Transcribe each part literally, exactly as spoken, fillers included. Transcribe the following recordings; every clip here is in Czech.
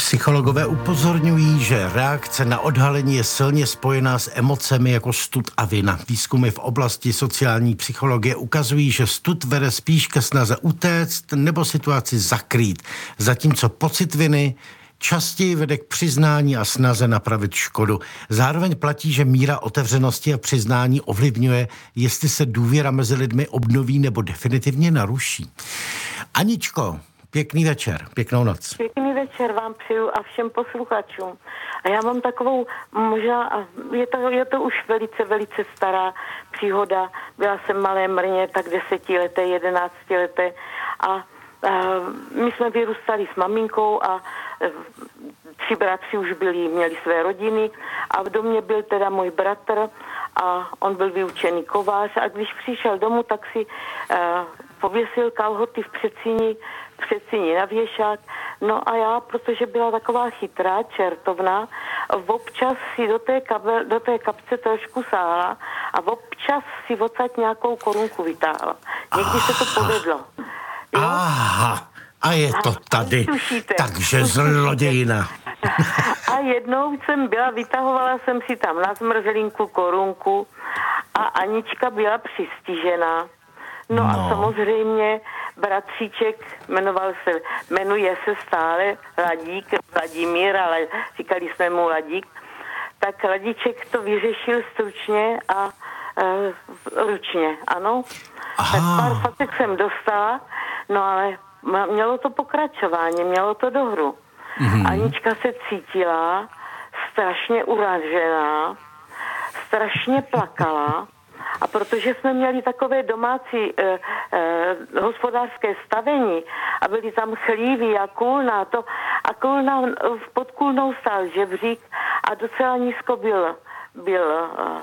Psychologové upozorňují, že reakce na odhalení je silně spojená s emocemi jako stud a vina. Výzkumy v oblasti sociální psychologie ukazují, že stud vede spíš ke snaze utéct nebo situaci zakrýt, zatímco pocit viny častěji vede k přiznání a snaze napravit škodu. Zároveň platí, že míra otevřenosti a přiznání ovlivňuje, jestli se důvěra mezi lidmi obnoví nebo definitivně naruší. Aničko, pěkný večer, pěknou noc. Pěkný večer vám přeju a všem posluchačům. A já mám takovou, možná, je to, je to už velice, velice stará příhoda. Byla jsem malé mrně, tak desetileté, jedenáctileté a my jsme vyrůstali s maminkou a tři bratři už byli, měli své rodiny a v domě byl teda můj bratr a on byl vyučený kovář a když přišel domů, tak si uh, pověsil kalhoty v předsíni, v předsíni na věšák. No a já, protože byla taková chytrá, čertovná, občas si do té, kabel, do té kapce trošku sáhla a občas si odsaď nějakou korunku vytáhla. Někdy se to povedlo. Jo? Aha, a je to tady. Takže zlodějina. A jednou jsem byla, vytahovala jsem si tam na zmrzlinku korunku a Anička byla přistižená. No, no. A samozřejmě bratříček jmenoval se, jmenuje se stále Ladík, Vladimír, ale říkali jsme mu Ladík. Tak Ladíček to vyřešil stručně a e, ručně, ano. Aha. Tak pár facek jsem dostala, no ale mělo to pokračování, mělo to do hru. Mm-hmm. Anička se cítila strašně uražená, strašně plakala a protože jsme měli takové domácí eh, eh, hospodářské stavení a byli tam chlívy a kůlna, to, a kůlna, pod kůlnou stál žebřík a docela nízko byl, byl eh,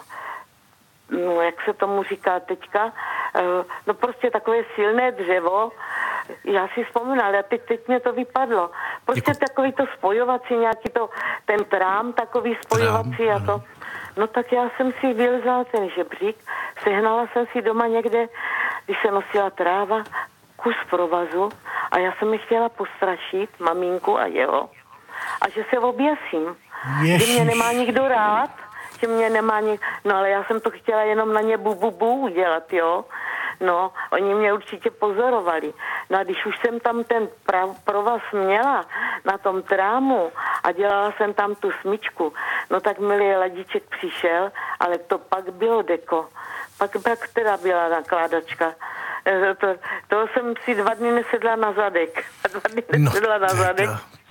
no, jak se tomu říká teďka, eh, no prostě takové silné dřevo. Já si vzpomínám, ale teď, teď mě to vypadlo. Prostě jako... takový to spojovací, nějaký to, ten trám, takový spojovací trám, a to. No tak já jsem si vylezala ten žebřík, sehnala jsem si doma někde, když se nosila tráva, kus provazu a já jsem mi chtěla postrašit maminku a jeho. A že se oběsím. Ježiš. Že mě nemá nikdo rád, že mě nemá nikdo... No ale já jsem to chtěla jenom na ně bu, bu, bu udělat, jo. No, oni mě určitě pozorovali. No a když už jsem tam ten prav, provaz měla na tom trámu a dělala jsem tam tu smyčku, no tak milý Ladíček přišel, ale to pak bylo deko. Pak, pak teda byla nakládačka. To, to jsem si dva dny nesedla na zadek. Dva dny nesedla no, na zadek.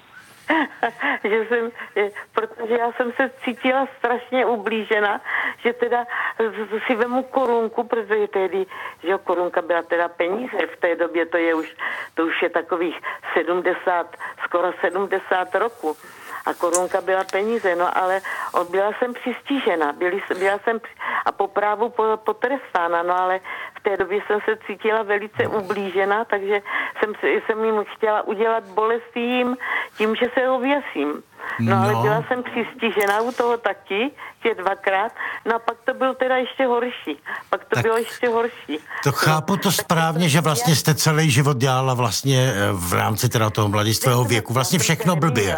že jsem, protože já jsem se cítila strašně ublížena, že teda si vemu korunku, protože tehdy, že korunka byla teda peníze, v té době to je už, to už je takových sedmdesát, skoro sedmdesát roku. A korunka byla peníze, no ale byla jsem přistižena, byli, byla jsem a po právu potrestána, no ale v té době jsem se cítila velice ublížena, takže jsem, jsem jim chtěla udělat bolest jim tím, že se ověsím. No, no ale byla jsem přistižena u toho taky, tě dvakrát, no a pak to bylo teda ještě horší. Pak to tak bylo ještě horší. To chápu to správně, že vlastně jste celý život dělala vlastně v rámci teda toho mladistvého věku, vlastně všechno blbě.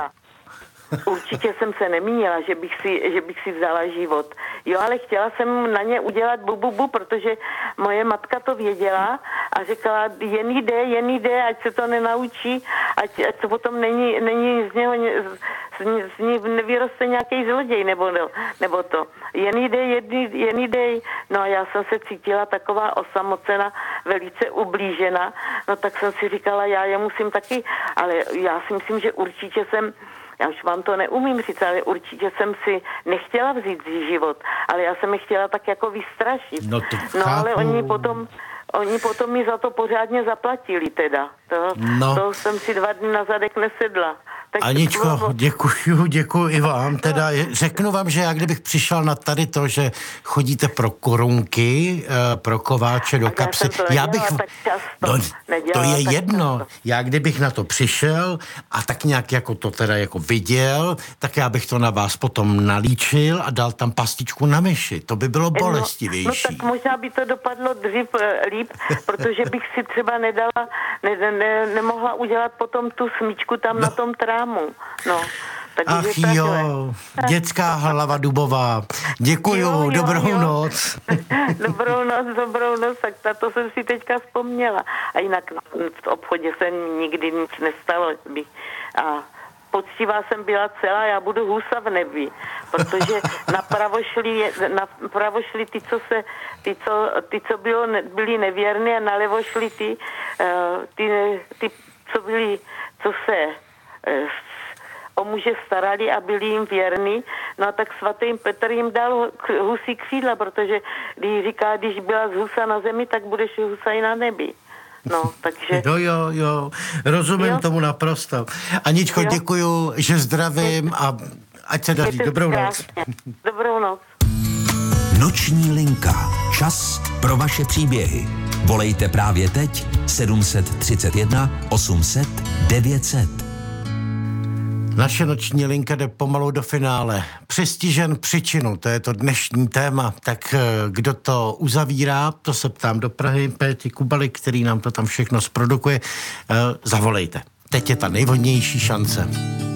Určitě jsem se nemínila, že bych si, že bych si vzala život. Jo, ale chtěla jsem na ně udělat bu, bu, bu, protože moje matka to věděla a říkala, jen jde, jen jde, ať se to nenaučí, ať, ať to potom není, není z něho, z, z ní nevyroste nějaký zloděj, nebo, nebo to. Jen jde, jen, jen jde. No a já jsem se cítila taková osamocena, velice ublížena, no tak jsem si říkala, já je musím taky, ale já si myslím, že určitě jsem já už vám to neumím říct, ale určitě jsem si nechtěla vzít život, ale já jsem je chtěla tak jako vystrašit. No, to no ale oni potom, oni potom mi za to pořádně zaplatili teda. To, no. to jsem si dva dny na zadek nesedla. Tak Aničko, bylo... děkuju, děkuju i vám. Teda řeknu vám, že já kdybych přišel na tady to, že chodíte pro korunky, pro kováče do kapsy. Já, já bych... No, to je jedno. Často. Já kdybych na to přišel a tak nějak jako to teda jako viděl, tak já bych to na vás potom nalíčil a dal tam pastičku na myši. To by bylo bolestivější. No, no tak možná by to dopadlo dřív líp, protože bych si třeba nedala, ne, ne, nemohla udělat potom tu smyčku tam no. na tom trámu. dámu. No. Ach jo, dětská hlava dubová. Děkuju, jo, jo, dobrou jo. noc. Dobrou noc, dobrou noc, tak to jsem si teďka vzpomněla. A jinak v obchodě se nikdy nic nestalo. A poctivá jsem byla celá, já budu husa v nebi, protože napravo šli, napravo šli ty, co se, ty, co, ty, co bylo, byli nevěrní a nalevo šli ty, ty, ty co byli, co se o muže starali a byli jim věrní, no a tak svatý Petr jim dal husí křídla, protože když říká, když byla z husa na zemi, tak budeš husa i na nebi. No, takže... Jo, jo, jo, rozumím jo? tomu naprosto. Aničko, jo? děkuju, že zdravím a ať se daří. Dobrou noc. Dobrou noc. Noční linka. Čas pro vaše příběhy. Volejte právě teď sedm set třicet jedna osm set devět set. Naše noční linka jde pomalu do finále. Přistižen příčinu, to je to dnešní téma. Tak kdo to uzavírá, to se ptám do Prahy, Péti Kubaly, který nám to tam všechno zprodukuje. Zavolejte. Teď je ta nejvhodnější šance.